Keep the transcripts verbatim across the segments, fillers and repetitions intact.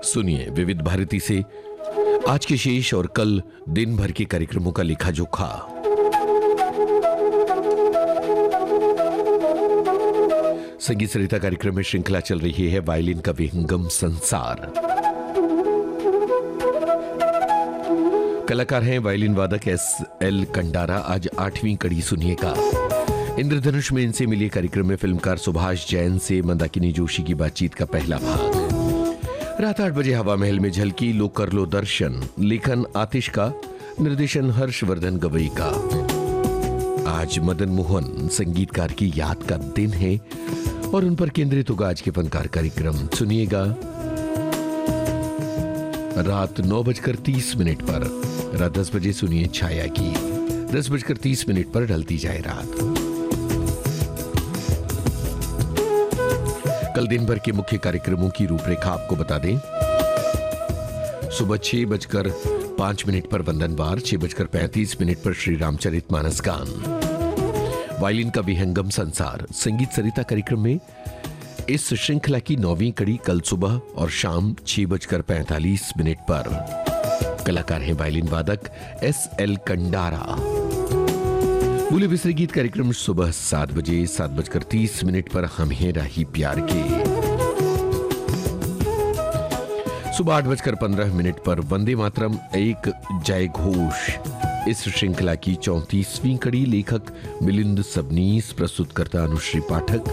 सुनिए विविध भारती से आज के शेष और कल दिन भर के कार्यक्रमों का लेखा जोखा। संगीत सरिता कार्यक्रम में श्रृंखला चल रही है वायलिन का विहंगम संसार। कलाकार हैं वायलिन वादक एस एल कंडारा। आज आठवीं कड़ी सुनिएगा। इंद्रधनुष में इनसे मिले कार्यक्रम में फिल्मकार सुभाष जैन से मंदाकिनी जोशी की बातचीत का पहला भाग। रात आठ बजे हवा महल में झलकी लो कर लो दर्शन, लेखन आतिश का, निर्देशन हर्षवर्धन गवई का। आज मदन मोहन संगीतकार की याद का दिन है और उन पर केंद्रित होगा आज के फनकार कार्यक्रम। सुनिएगा रात नौ बजकर तीस मिनट पर। रात दस बजे सुनिए छाया की। दस बजकर तीस मिनट पर ढलती जाए रात। कल दिन भर के मुख्य कार्यक्रमों की रूपरेखा आपको बता दें। सुबह छह बजकर पांच मिनट पर वंदनवार, छह बजकर पैंतीस मिनट पर श्री रामचरितमानस गान। वायलिन का विहंगम संसार संगीत सरिता कार्यक्रम में इस श्रृंखला की नौवीं कड़ी कल सुबह और शाम छह बजकर पैंतालीस मिनट पर। कलाकार हैं वायलिन वादक एस एल कंडारा। भूले बिसरे गीत कार्यक्रम सुबह सात बजे सात बजकर तीस मिनट पर हम हैं राही प्यार के। सुबह आठ बजकर पंद्रह मिनट पर वंदे मातरम एक जय घोष। इस श्रृंखला की चौंतीसवीं कड़ी लेखक मिलिंद सबनीस, प्रस्तुतकर्ता अनुश्री पाठक।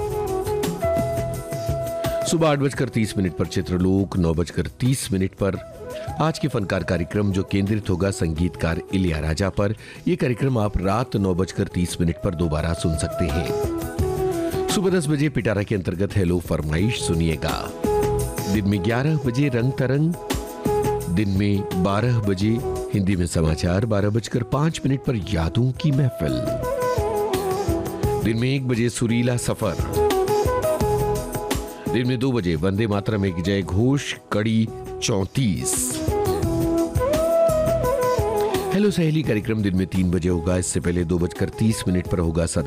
सुबह आठ बजकर तीस मिनट पर चित्रलोक, नौ बजकर तीस मिनट पर आज के फनकार कार्यक्रम जो केंद्रित होगा संगीतकार इलियाराजा पर। यह कार्यक्रम आप रात नौ बजकर तीस मिनट पर दोबारा सुन सकते हैं। सुबह दस बजे पिटारा के अंतर्गत हेलो फरमाइश सुनिएगा। दिन में ग्यारह बजे रंग तरंग, दिन में बारह बजे हिंदी में समाचार, बारह बजकर पांच मिनट पर यादों की महफिल। दिन में एक बजे सुरीला सफर। दिन में दो बजे वंदे मातरम एक जय घोष कड़ी चौंतीस। हेलो सहेली कार्यक्रम दिन में तीन बजे होगा। इससे पहले दो बजकर तीस मिनट पर होगा सदा